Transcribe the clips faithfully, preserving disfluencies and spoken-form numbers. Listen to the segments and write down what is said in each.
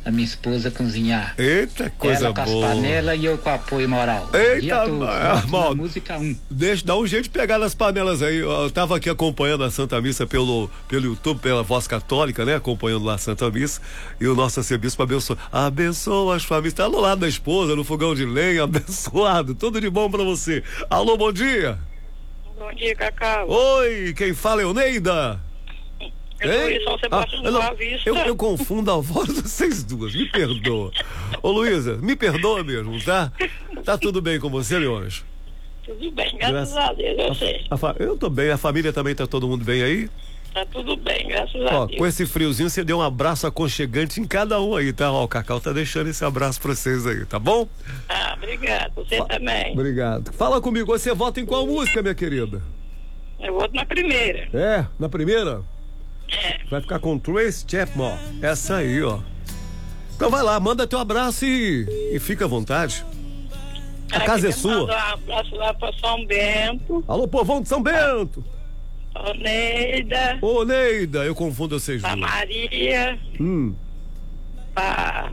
a minha esposa cozinhar. Eita, coisa Ela com boa. as panelas e eu com apoio moral. Eita, irmão. Música um. Deixa, dá um jeito de pegar nas panelas aí. Eu tava aqui acompanhando a Santa Missa pelo, pelo YouTube, pela Voz Católica, né? Acompanhando lá a Santa Missa. E o nosso arcebispo abençoa. Abençoa as famílias. Tá no lado da esposa, no fogão de lenha, abençoado. Tudo de bom pra você. Alô, bom dia. Bom dia, Cacau. Oi, quem fala é o Neida. Eu sou São Sebastião ah, do não, Boa Vista. eu, eu confundo a voz de vocês duas, me perdoa. Ô Luísa, me perdoa mesmo, tá? Tá tudo bem com você, Leônidas? Tudo bem, graças, graças a Deus, eu sei. A, a, eu tô bem, a família também tá todo mundo bem aí? Tá tudo bem, graças Ó, a Deus. com esse friozinho, você deu um abraço aconchegante em cada um aí, tá? Ó, o Cacau tá deixando esse abraço pra vocês aí, tá bom? Ah, obrigado, você Fa também. Obrigado. Fala comigo, você vota em qual música, minha querida? Eu voto na primeira. É, na primeira? É. Vai ficar com Trace Chapman. Essa aí, ó. Então vai lá, manda teu abraço e, e fica à vontade. A Aqui casa é quero sua. mandar um abraço lá pra São Bento. Alô, povão de São Bento. Ô, Neida. Ô, Neida, eu confundo vocês Pra duas. Maria. Hum. Pra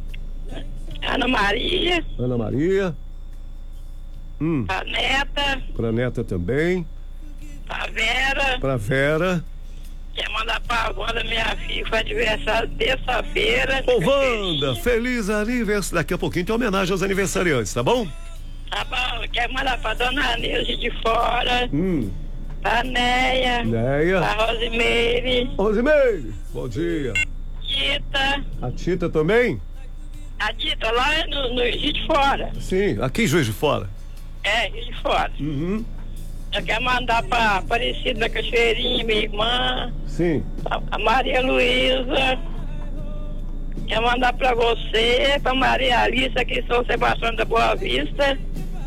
Ana Maria. Ana Maria. Hum. Pra Neta. Pra Neta também. Pra Vera. Pra Vera. Quer mandar pra Wanda, minha filha, que foi aniversário terça-feira. Ô, Wanda, feliz aniversário. Daqui a pouquinho tem homenagem aos aniversariantes, tá bom? Tá bom, quer mandar pra Dona Neuza de fora. Hum. Pra Neia. Neia. Pra Rosimeire. Rosimeire, bom dia. Tita. A Tita também? A Tita lá no, no Rio de Fora. Sim, aqui em Juiz de Fora. É, Rio de Fora. Uhum. Eu quero mandar pra Aparecida da Cachoeirinha, minha irmã. Sim. A, a Maria Luísa. Quero mandar pra você, pra Maria Alice, aqui em São Sebastião da Boa Vista.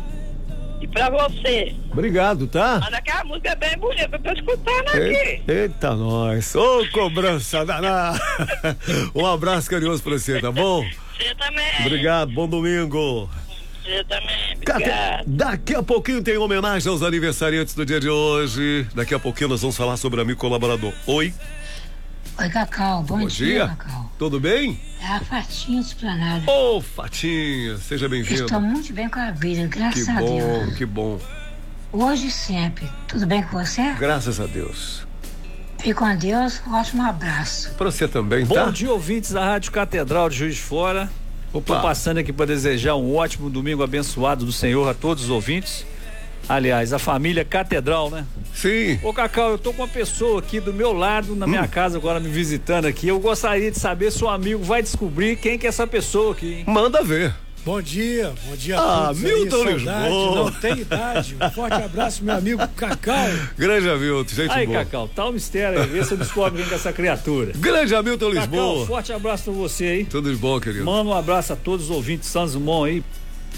E pra você. Obrigado, tá? Olha que a música é bem bonita, eu tô escutando aqui. Eita, nós. Ô, cobrança danada. Um abraço carinhoso pra você, tá bom? Você também. Obrigado, bom domingo. Você também, Cate- obrigado. Daqui a pouquinho tem homenagem aos aniversariantes do dia de hoje. Daqui a pouquinho nós vamos falar sobre amigo colaborador. Oi. Oi, Cacau, bom, Bom dia, dia. Cacau. Tudo bem? É a Fatinha Esplanada. Ô, Fatinha, seja bem-vindo. Estou muito bem com a vida, Que graças a bom, Deus. que bom. Hoje e sempre. Tudo bem com você? Graças a Deus. Fique com Deus, um ótimo abraço. Pra você também, Bom tá? dia, ouvintes da Rádio Catedral de Juiz de Fora. Opa. Tô passando aqui para desejar um ótimo domingo abençoado do Senhor a todos os ouvintes. Aliás, a família Catedral, né? Sim. Ô, Cacau, eu tô com uma pessoa aqui do meu lado, na minha Hum. casa agora me visitando aqui. Eu gostaria de saber se o amigo vai descobrir quem que é essa pessoa aqui, hein? Manda ver. Bom dia, bom dia Ah, a todos. Milton aí, Lisboa. saudade, não tem idade. Um forte abraço, meu amigo Cacau. Grande Hamilton, gente Aí, boa. Cacau, tá um mistério aí, vê se eu descobre quem que é essa criatura. Grande Hamilton Cacau, Lisboa. forte abraço pra você aí. Tudo de bom, querido. Manda um abraço a todos os ouvintes de Santos Dumont aí.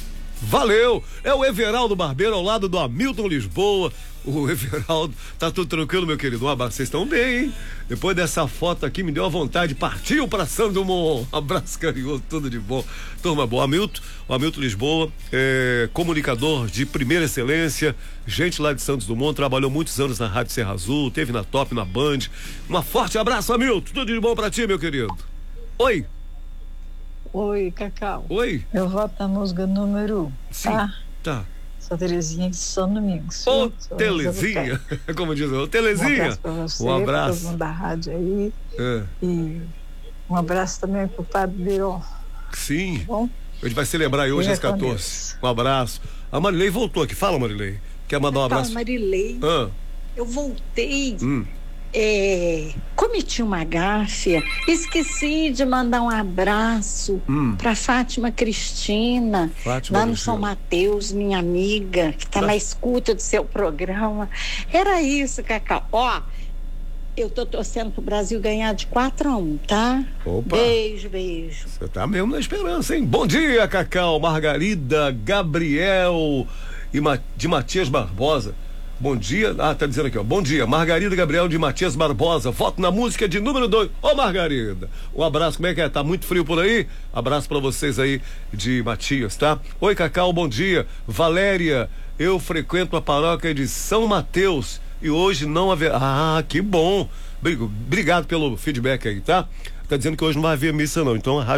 Valeu! É o Everaldo Barbeiro ao lado do Hamilton Lisboa. O Everaldo, tá tudo tranquilo, meu querido? Um abraço, vocês estão bem, hein? Depois dessa foto aqui, me deu a vontade, partiu pra Santos Dumont. Um abraço carinhoso, tudo de bom. Turma boa, Hamilton, o Hamilton Lisboa, é, comunicador de primeira excelência, gente lá de Santos Dumont, trabalhou muitos anos na Rádio Serra Azul, teve na Top, na Band. Um forte abraço, Hamilton, tudo de bom pra ti, meu querido. Oi. Oi, Cacau. Oi. Eu voto na música número um, Sim, tá? tá. Sou Terezinha de São Domingos. Ô, viu? Sou Telezinha, como diz, ô, Um Telezinha. abraço pra você, Um pra abraço. todo mundo da rádio aí. É, E um abraço também pro Padre Beirão. sim. Bom? A gente vai celebrar aí hoje Fica às com quatorze. Deus. Um abraço. A Marilei voltou aqui. Fala, Marilei. Quer mandar um Cacau, abraço? Marilei, Ah, eu voltei, hum. é, cometi uma gáfia, esqueci de mandar um abraço Hum. para Fátima Cristina, Fátima lá no Cristina. São Mateus, minha amiga, que está Pra- na escuta do seu programa. Era isso, Cacau. Ó, eu tô torcendo pro Brasil ganhar de quatro a um, tá? Opa. Beijo, beijo. Você tá mesmo na esperança, hein? Bom dia, Cacau, Margarida, Gabriel e Ma- de Matias Barbosa. Bom dia. Ah, tá dizendo aqui, ó. Bom dia, Margarida Gabriel de Matias Barbosa. Voto na música de número dois. Ô, Margarida. Um abraço. Como é que é? Tá muito frio por aí? Abraço pra vocês aí de Matias, tá? Oi, Cacau, bom dia. Valéria, eu frequento a paróquia de São Mateus e hoje não haverá. Ah, que bom. Obrigado pelo feedback aí, tá? Tá dizendo que hoje não vai haver missa, não. Então a rádio